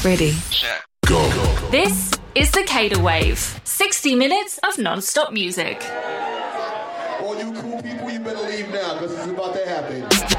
Ready. Check. Go. This is the Cater Wave. 60 minutes of non-stop music. All you cool people, you better leave now because it's about to happen.